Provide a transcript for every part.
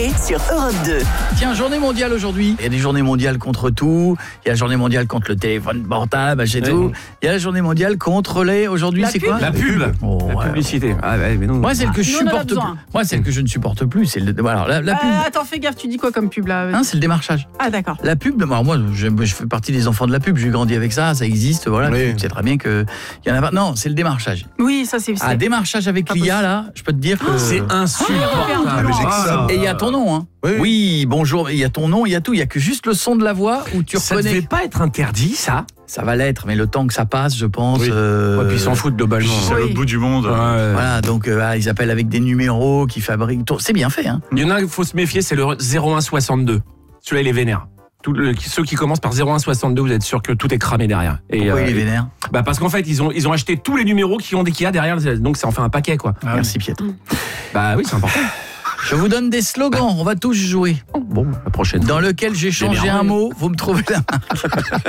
l'été sur Europe 2. Tiens, journée mondiale aujourd'hui. Il y a des journées mondiales contre tout. Il y a la journée mondiale contre le téléphone portable, chez tout. Il y a la journée mondiale contre les... Aujourd'hui, c'est quoi ? La pub. La publicité. Ah ouais, mais non. Moi, celle que je supporte plus. Moi, celle que je ne supporte plus, c'est le... Alors, la pub. Attends, fais gaffe, tu dis quoi comme pub là ? Hein, c'est le démarchage. Ah d'accord. La pub, alors moi, je fais partie des enfants de la pub. J'ai grandi avec ça existe, voilà. Oui. Tu sais très bien qu'il y en a pas. Non, c'est le démarchage. Oui, ça c'est... Ah, démarchage avec l'IA, là, je peux te dire que... C'est insupportable. Et il y a ton nom, hein. Oui, bonjour, il y a ton nom, il y a tout, il y a que juste le son de la voix où tu Ça reconnais. devait pas être interdit, ça. Ça va l'être, mais le temps que ça passe, je pense. Oui. Ouais, puis ils s'en foutent globalement. C'est à l'autre bout du monde. Voilà, donc ils appellent avec des numéros qui fabriquent. C'est bien fait, hein. Il y en a, il faut se méfier, c'est le 0162. Celui-là, il est vénère. Ceux qui commencent par 0162, vous êtes sûr que tout est cramé derrière. Et, Pourquoi il est vénère ? Parce qu'en fait, ils ont acheté tous les numéros qu'il y a derrière, donc ça en fait un paquet, quoi. Merci, Pietro. Bah oui, c'est important. Je vous donne des slogans, on va tous jouer. Bon, la prochaine. Dans lequel j'ai changé un mot, vous me trouvez la marque.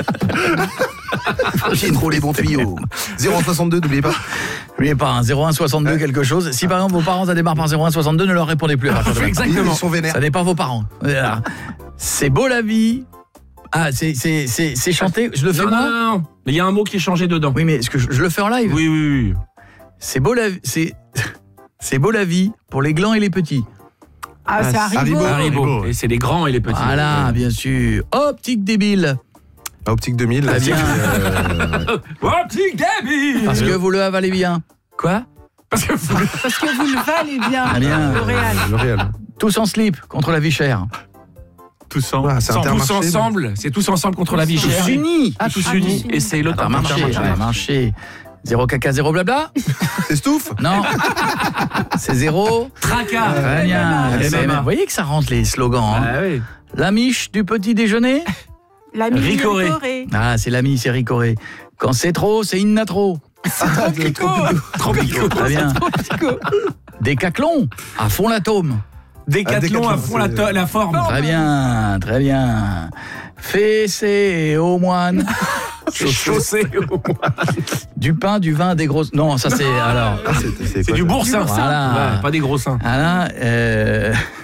J'ai trop les bons tuyaux. 062, n'oubliez pas. N'oubliez pas, hein, 0162 quelque chose. Si par exemple vos parents ça démarre par 0162, ne leur répondez plus à partir de maintenant. Exactement. Ils sont vénères. Ça n'est pas vos parents. Voilà. C'est beau la vie. Ah, c'est chanté. Je le fais moi. Non. Mais il y a un mot qui est changé dedans. Oui, mais est-ce que je le fais en live ? Oui. C'est beau la c'est beau la vie pour les glands et les petits. Ah, c'est Haribo. Haribo. Et c'est les grands et les petits. Voilà, bien sûr. Optique débile. Optique 2000. Très bien. Optique débile. Parce que vous le avalez bien. Quoi ? Parce que vous le valez bien. Ah bien. L'Oréal. L'Oréal. Tous en slip contre la vie chère. Tous en... Ah, c'est Tous Intermarché. ensemble, c'est tous ensemble contre la vie chère. Tous unis. Ah, tous unis. Et c'est l'autre Intermarché. Zéro caca, zéro blabla. C'est Stouff. Non. C'est zéro. Tracas. Très bien. MMA. Vous voyez que ça rentre les slogans. Hein. Ah oui. La miche du petit déjeuner. L'ami Ricoré. Ricoré. Ah, c'est l'ami, c'est ricoré. Quand c'est trop, c'est innatro. Tropico. Très bien. Décathlon, à fond l'atome. Décathlon à fond la forme. Très bien, très bien. Fessé au moine. Chaussée. Du pain, du vin, des grosses... Non, ça c'est... Alors... C'est du boursin. Voilà. Ouais, pas des gros seins. Voilà,